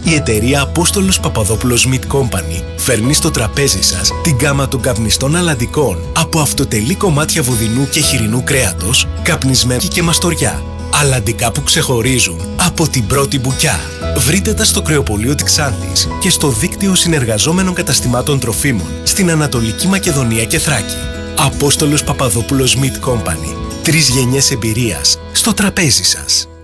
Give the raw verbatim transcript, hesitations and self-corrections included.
Η εταιρεία Απόστολος Παπαδόπουλος Meat Company φέρνει στο τραπέζι σας την γκάμα των καπνιστών αλαντικών από αυτοτελή κομμάτια βουδινού και χοιρινού κρέατος, καπνισμένη και μαστοριά. Αλαντικά που ξεχωρίζουν από την πρώτη μπουκιά. Βρείτε τα στο κρεοπωλείο της Ξάνθης και στο δίκτυο συνεργαζόμενων καταστημάτων τροφίμων στην Ανατολική Μακεδονία και Θράκη. Απόστολος Παπαδόπουλος Meat Company. Τρεις γενιές εμπειρίας στο τραπέζι σας.